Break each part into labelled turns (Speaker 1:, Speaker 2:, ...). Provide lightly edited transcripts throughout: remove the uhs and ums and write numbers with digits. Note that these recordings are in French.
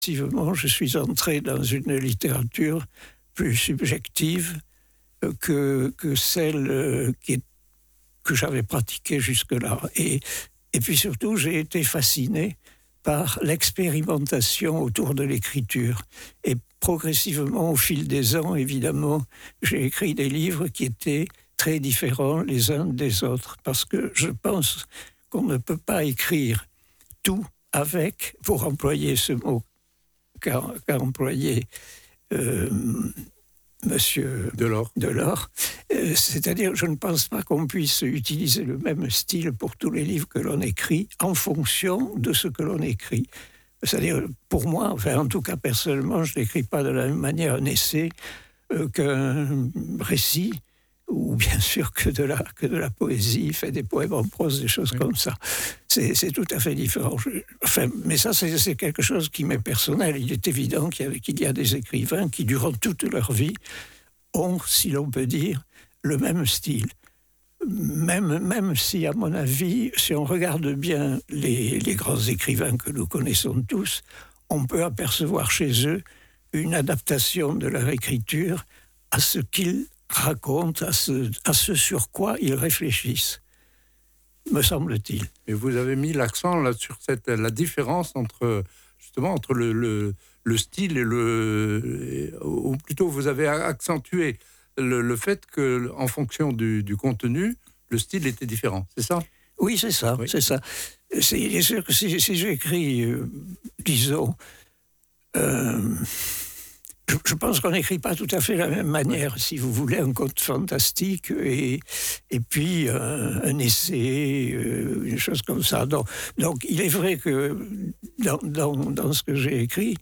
Speaker 1: Effectivement, je suis entré dans une littérature plus subjective que celle que j'avais pratiquée jusque-là. Et puis surtout, j'ai été fasciné par l'expérimentation autour de l'écriture. Et progressivement, au fil des ans, évidemment, j'ai écrit des livres qui étaient très différents les uns des autres, parce que je pense qu'on ne peut pas écrire tout avec, pour employer ce mot qu'a employé Monsieur Delors. C'est-à-dire, je ne pense pas qu'on puisse utiliser le même style pour tous les livres que l'on écrit en fonction de ce que l'on écrit. C'est-à-dire, pour moi, enfin, en tout cas personnellement, je n'écris pas de la même manière un essai qu'un récit, ou bien sûr que de la poésie, fait des poèmes en prose, des choses comme ça. C'est tout à fait différent. Mais ça, c'est quelque chose qui m'est personnel. Il est évident qu'il y a des écrivains qui, durant toute leur vie, ont, si l'on peut dire, le même style. Même si, à mon avis, si on regarde bien les grands écrivains que nous connaissons tous, on peut apercevoir chez eux une adaptation de leur écriture à ce qu'ils racontent, à ce sur quoi ils réfléchissent, me semble-t-il.
Speaker 2: Et vous avez mis l'accent là sur la différence entre le style ou plutôt vous avez accentué le fait que, en fonction du contenu, le style était différent. C'est ça?
Speaker 1: Oui, c'est ça. Oui. C'est ça. C'est sûr que si j'écris, disons. Je pense qu'on n'écrit pas tout à fait de la même manière, si vous voulez, un conte fantastique et puis un essai, une chose comme ça. Donc il est vrai que dans ce que j'ai écrit,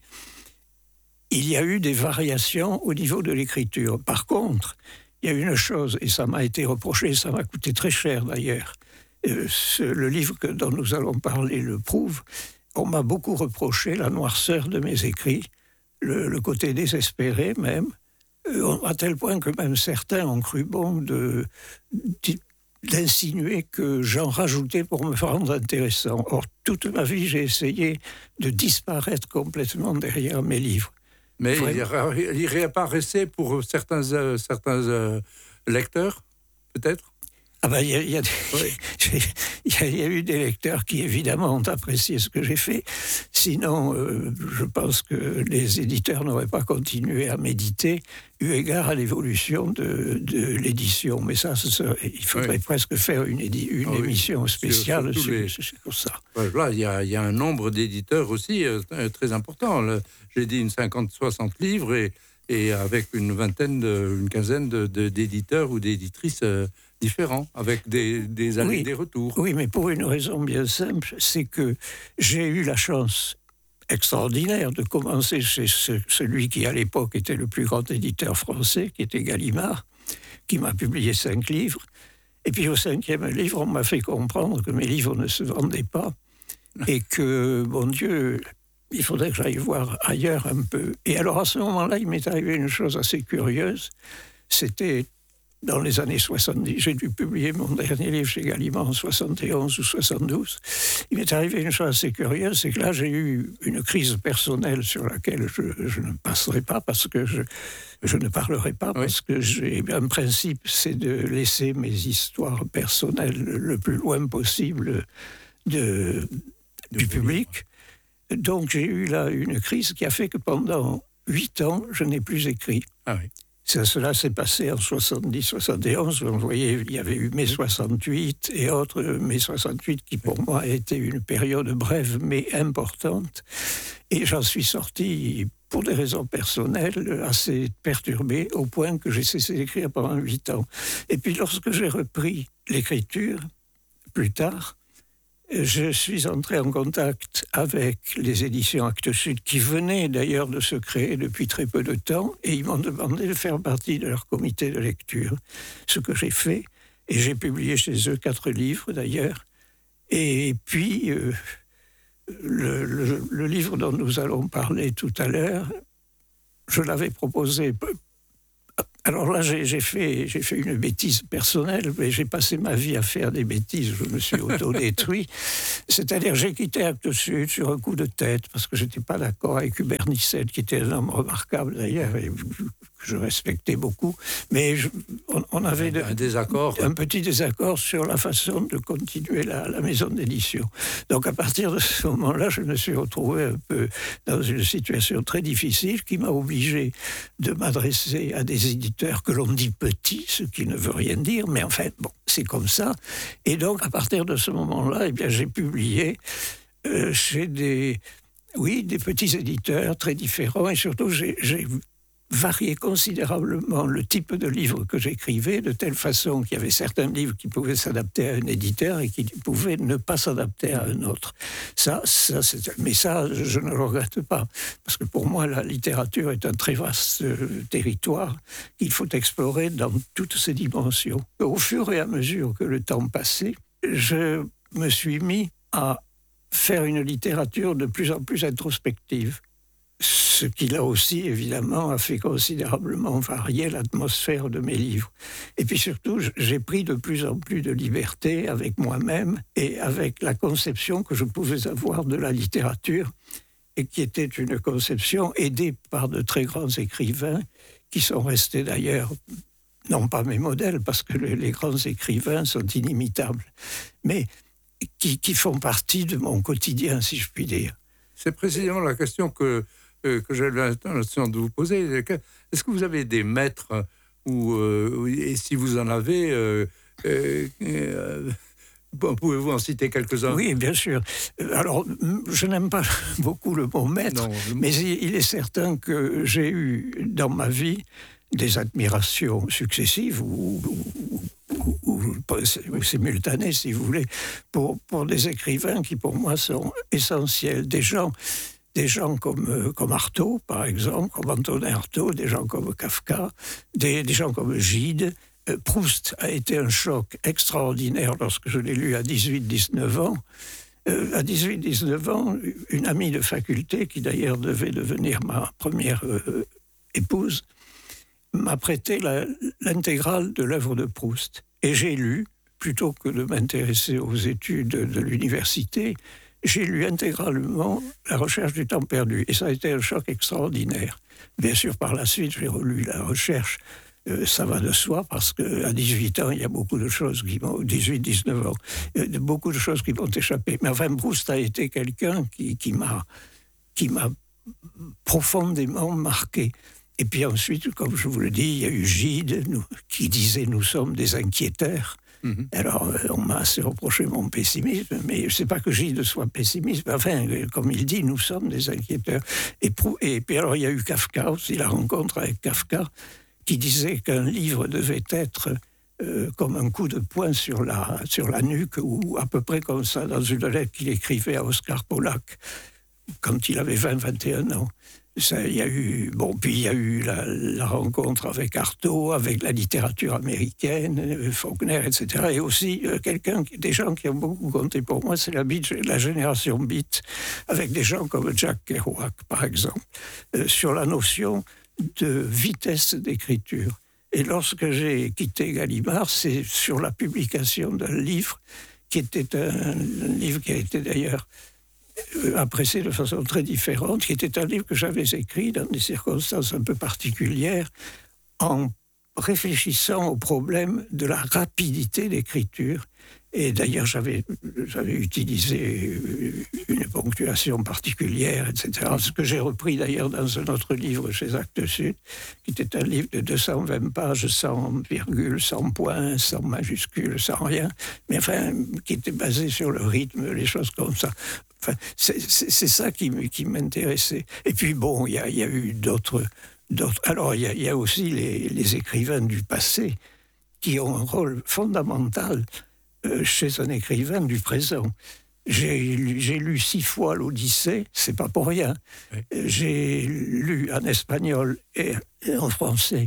Speaker 1: il y a eu des variations au niveau de l'écriture. Par contre, il y a une chose, et ça m'a été reproché, ça m'a coûté très cher d'ailleurs, le livre dont nous allons parler le prouve, on m'a beaucoup reproché la noirceur de mes écrits, le côté désespéré même, à tel point que même certains ont cru bon d'insinuer que j'en rajoutais pour me rendre intéressant. Or, toute ma vie, j'ai essayé de disparaître complètement derrière mes livres.
Speaker 2: Mais il réapparaissait pour certains lecteurs, peut-être?
Speaker 1: Ah ben, il y a eu des lecteurs qui, évidemment, ont apprécié ce que j'ai fait. Sinon, je pense que les éditeurs n'auraient pas continué à méditer, eu égard à l'évolution de l'édition. Mais ça, il faudrait presque faire une émission spéciale sur ça.
Speaker 2: Là, il y a un nombre d'éditeurs aussi très important. Là, j'ai dit une 50-60 livres et avec une quinzaine d'éditeurs ou d'éditrices différents, avec des allées et des retours.
Speaker 1: Oui, mais pour une raison bien simple, c'est que j'ai eu la chance extraordinaire de commencer chez celui qui, à l'époque, était le plus grand éditeur français, qui était Gallimard, qui m'a publié 5 livres. Et puis au 5e livre, on m'a fait comprendre que mes livres ne se vendaient pas et que, bon Dieu, il faudrait que j'aille voir ailleurs un peu. Et alors, à ce moment-là, il m'est arrivé une chose assez curieuse. C'était dans les années 70. J'ai dû publier mon dernier livre chez Gallimard en 71 ou 72. Il m'est arrivé une chose assez curieuse, c'est que là, j'ai eu une crise personnelle sur laquelle je ne passerai pas, parce que je ne parlerai pas, parce que j'ai un principe, c'est de laisser mes histoires personnelles le plus loin possible du public. Donc j'ai eu là une crise qui a fait que pendant 8 ans, je n'ai plus écrit.
Speaker 2: Ah oui.
Speaker 1: Cela s'est passé en 70-71. Vous voyez, il y avait eu mai 68 et autres mai 68 qui, pour moi, a été une période brève mais importante. Et j'en suis sorti, pour des raisons personnelles, assez perturbé, au point que j'ai cessé d'écrire pendant 8 ans. Et puis, lorsque j'ai repris l'écriture, plus tard, je suis entré en contact avec les éditions Actes Sud, qui venaient d'ailleurs de se créer depuis très peu de temps, et ils m'ont demandé de faire partie de leur comité de lecture, ce que j'ai fait, et j'ai publié chez eux 4 livres d'ailleurs. Et puis, le livre dont nous allons parler tout à l'heure, je l'avais proposé Alors là, j'ai fait une bêtise personnelle, mais j'ai passé ma vie à faire des bêtises, je me suis autodétruit. C'est-à-dire, j'ai quitté Actes Sud sur un coup de tête, parce que je n'étais pas d'accord avec Hubert Nicette, qui était un homme remarquable d'ailleurs, et que je respectais beaucoup. Mais on avait
Speaker 2: un désaccord.
Speaker 1: Un petit désaccord sur la façon de continuer la maison d'édition. Donc à partir de ce moment-là, je me suis retrouvé un peu dans une situation très difficile qui m'a obligé de m'adresser à des éditeurs que l'on dit petits, ce qui ne veut rien dire, mais en fait, bon, c'est comme ça. Et donc, à partir de ce moment-là, eh bien, j'ai publié chez des petits éditeurs très différents, et surtout, j'ai varié considérablement le type de livre que j'écrivais, de telle façon qu'il y avait certains livres qui pouvaient s'adapter à un éditeur et qui pouvaient ne pas s'adapter à un autre. Mais ça, je ne le regrette pas, parce que pour moi, la littérature est un très vaste territoire qu'il faut explorer dans toutes ses dimensions. Au fur et à mesure que le temps passait, je me suis mis à faire une littérature de plus en plus introspective. Ce qui, là aussi, évidemment, a fait considérablement varier l'atmosphère de mes livres. Et puis surtout, j'ai pris de plus en plus de liberté avec moi-même et avec la conception que je pouvais avoir de la littérature, et qui était une conception aidée par de très grands écrivains, qui sont restés d'ailleurs, non pas mes modèles, parce que les grands écrivains sont inimitables, mais qui font partie de mon quotidien, si je puis dire.
Speaker 2: C'est précisément la question que j'avais l'intention de vous poser. Est-ce que vous avez des maîtres, et si vous en avez, pouvez-vous en citer quelques-uns?
Speaker 1: Oui, bien sûr. Alors, je n'aime pas beaucoup le mot maître, mais il est certain que j'ai eu dans ma vie des admirations successives ou simultanées, si vous voulez, pour des écrivains qui, pour moi, sont essentiels. Des gens comme Artaud, par exemple, comme Antonin Artaud, des gens comme Kafka, des gens comme Gide. Proust a été un choc extraordinaire lorsque je l'ai lu à 18-19 ans. À 18-19 ans, une amie de faculté, qui d'ailleurs devait devenir ma première épouse, m'a prêté l'intégrale de l'œuvre de Proust. Et j'ai lu, plutôt que de m'intéresser aux études de l'université, j'ai lu intégralement La Recherche du temps perdu. Et ça a été un choc extraordinaire. Bien sûr, par la suite, j'ai relu La Recherche. Ça va de soi, parce qu'à 18 ans, il y a beaucoup de choses qui m'ont... 18-19 ans, beaucoup de choses qui m'ont échappé. Mais enfin, Proust a été quelqu'un qui m'a profondément marqué. Et puis ensuite, comme je vous le dis, il y a eu Gide, qui disait « Nous sommes des inquiéteurs ». Alors, on m'a assez reproché mon pessimisme, mais je ne sais pas que Gide soit pessimiste. Enfin, comme il dit, nous sommes des inquiéteurs. Et puis alors, il y a eu Kafka aussi, la rencontre avec Kafka, qui disait qu'un livre devait être comme un coup de poing sur la nuque, ou à peu près comme ça, dans une lettre qu'il écrivait à Oscar Polak, quand il avait 20-21 ans. Ça, il y a eu, puis il y a eu la rencontre avec Artaud, avec la littérature américaine, Faulkner, etc. Et aussi des gens qui ont beaucoup compté pour moi, c'est la génération Beat, avec des gens comme Jack Kerouac, par exemple, sur la notion de vitesse d'écriture. Et lorsque j'ai quitté Gallimard, c'est sur la publication d'un livre qui était un livre qui a été d'ailleurs apprécié de façon très différente, qui était un livre que j'avais écrit dans des circonstances un peu particulières, en réfléchissant au problème de la rapidité d'écriture. Et d'ailleurs, j'avais utilisé une ponctuation particulière, etc. Ce que j'ai repris d'ailleurs dans un autre livre chez Actes Sud, qui était un livre de 220 pages, sans virgule, sans point, sans majuscule, sans rien, mais enfin, qui était basé sur le rythme, les choses comme ça. Enfin, c'est ça qui m'intéressait. Et puis bon, il y a eu d'autres. Alors, il y a aussi les écrivains du passé qui ont un rôle fondamental chez un écrivain du présent. J'ai lu 6 fois l'Odyssée, c'est pas pour rien. Oui. J'ai lu en espagnol et en français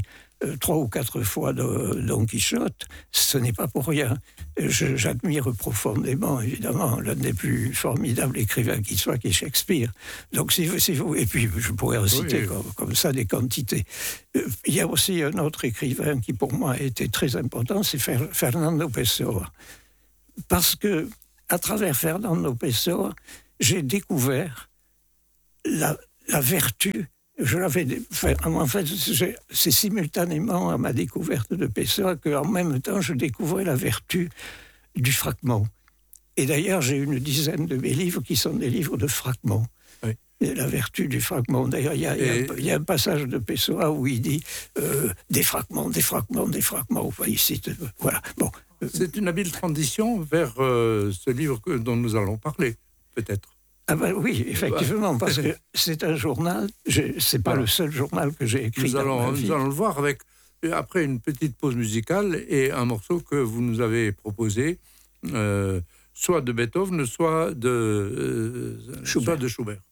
Speaker 1: 3 ou 4 fois Don Quichotte, ce n'est pas pour rien. J'admire profondément, évidemment, l'un des plus formidables écrivains qui soit, qui est Shakespeare. Donc, si vous et puis je pourrais en citer comme ça des quantités. Il y a aussi un autre écrivain qui, pour moi, a été très important, c'est Fernando Pessoa. Parce que, à travers Fernando Pessoa, j'ai découvert la vertu. En fait, c'est simultanément à ma découverte de Pessoa qu'en même temps, je découvrais la vertu du fragment. Et d'ailleurs, j'ai une dizaine de mes livres qui sont des livres de fragments. Oui. Et la vertu du fragment. D'ailleurs, il y a un passage de Pessoa où il dit des fragments, des fragments, des fragments. Enfin, il cite, voilà. Bon.
Speaker 2: C'est une habile transition vers ce livre dont nous allons parler, peut-être.
Speaker 1: Ah ben oui, effectivement, parce que c'est un journal, c'est pas le seul journal que j'ai écrit dans ma vie.
Speaker 2: Nous allons le voir après une petite pause musicale et un morceau que vous nous avez proposé, soit de Beethoven, soit de Schubert.